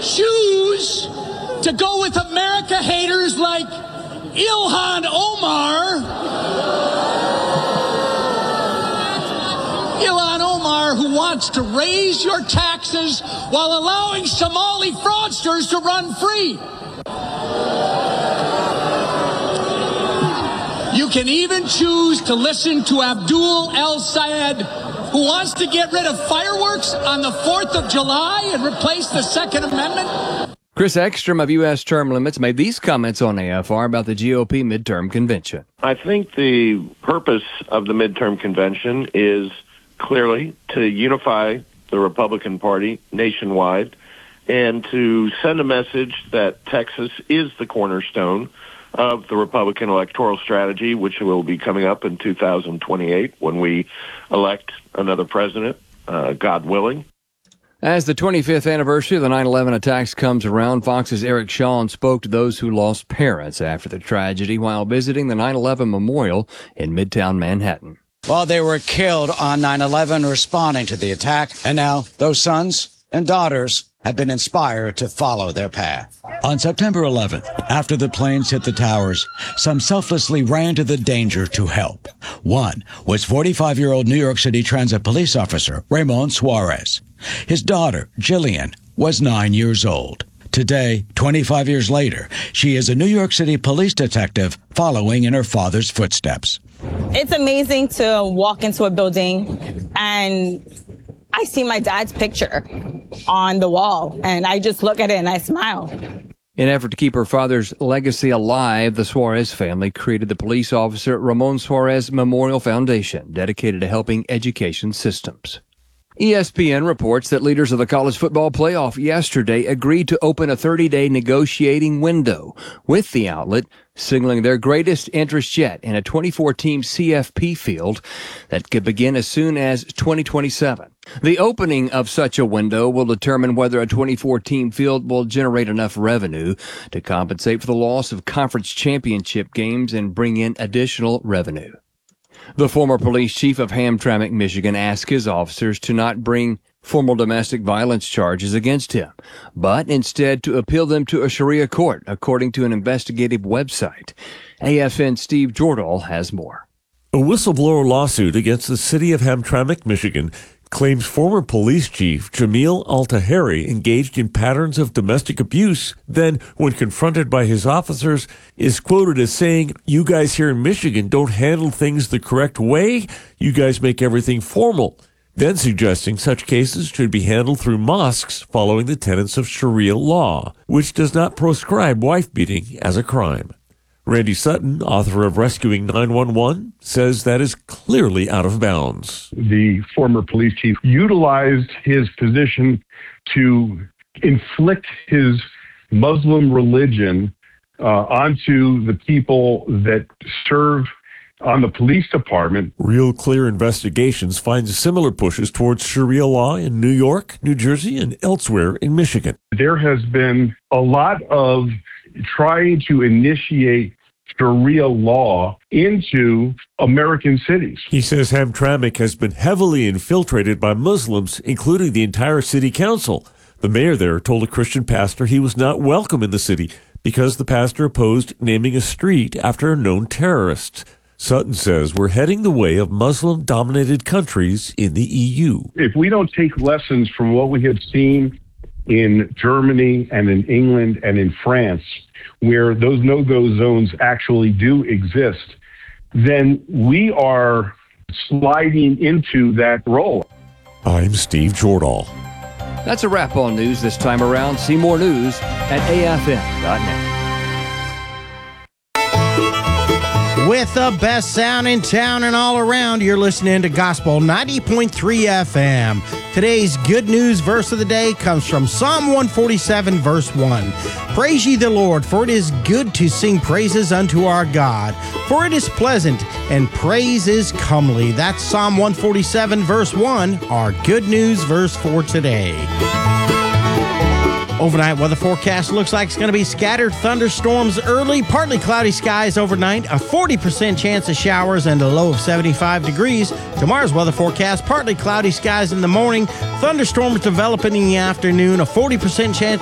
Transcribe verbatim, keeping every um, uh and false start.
choose to go with America haters like Ilhan Omar. Ilhan Omar, who wants to raise your taxes while allowing Somali fraudsters to run free. You can even choose to listen to Abdul El-Sayed, who wants to get rid of fireworks on the fourth of July and replace the Second Amendment. Chris Ekstrom of U S Term Limits made these comments on A F R about the G O P midterm convention. I think the purpose of the midterm convention is clearly to unify the Republican Party nationwide and to send a message that Texas is the cornerstone of the Republican electoral strategy, which will be coming up in two thousand twenty-eight when we elect another president, uh, God willing. As the twenty-fifth anniversary of the nine eleven attacks comes around, Fox's Eric Shawn spoke to those who lost parents after the tragedy while visiting the nine eleven memorial in Midtown Manhattan. Well, they were killed on nine eleven responding to the attack, and now those sons and daughters have been inspired to follow their path. On September eleventh, after the planes hit the towers, some selflessly ran to the danger to help. One was forty-five-year-old New York City Transit police officer Ramon Suarez. His daughter, Jillian, was nine years old. Today, twenty-five years later, she is a New York City police detective following in her father's footsteps. It's amazing to walk into a building and I see my dad's picture on the wall, and I just look at it and I smile. In an effort to keep her father's legacy alive, the Suarez family created the police officer Ramon Suarez Memorial Foundation, dedicated to helping education systems. E S P N reports that leaders of the college football playoff yesterday agreed to open a thirty-day negotiating window with the outlet, signaling their greatest interest yet in a twenty-four team C F P field that could begin as soon as twenty twenty-seven. The opening of such a window will determine whether a twenty-four team field will generate enough revenue to compensate for the loss of conference championship games and bring in additional revenue. The former police chief of Hamtramck, Michigan, asked his officers to not bring formal domestic violence charges against him, but instead to appeal them to a Sharia court, according to an investigative website. A F N's Steve Jordahl has more. A whistleblower lawsuit against the city of Hamtramck, Michigan, claims former police chief Jamil Al-Taheri engaged in patterns of domestic abuse, then, when confronted by his officers, is quoted as saying, "You guys here in Michigan don't handle things the correct way. You guys make everything formal," then suggesting such cases should be handled through mosques following the tenets of Sharia law, which does not proscribe wife-beating as a crime. Randy Sutton, author of Rescuing nine one one, says that is clearly out of bounds. The former police chief utilized his position to inflict his Muslim religion uh, onto the people that serve on the police department. Real Clear Investigations finds similar pushes towards Sharia law in New York, New Jersey, and elsewhere in Michigan. There has been a lot of trying to initiate Sharia law into American cities. He says Hamtramck has been heavily infiltrated by Muslims, including the entire city council. The mayor there told a Christian pastor he was not welcome in the city because the pastor opposed naming a street after a known terrorist. Sutton says we're heading the way of Muslim-dominated countries in the E U. If we don't take lessons from what we have seen in Germany and in England and in France, where those no-go zones actually do exist, then we are sliding into that role. I'm Steve Jordahl. That's a wrap on news this time around. See more news at A F N dot net. With the best sound in town and all around, you're listening to Gospel ninety point three F M. Today's good news verse of the day comes from Psalm one forty-seven, verse one. Praise ye the Lord, for it is good to sing praises unto our God, for it is pleasant, and praise is comely. That's Psalm one forty-seven, verse one, our good news verse for today. Overnight weather forecast looks like it's going to be scattered thunderstorms early, partly cloudy skies overnight, a forty percent chance of showers, and a low of seventy-five degrees. Tomorrow's weather forecast, partly cloudy skies in the morning, thunderstorms developing in the afternoon, a forty percent chance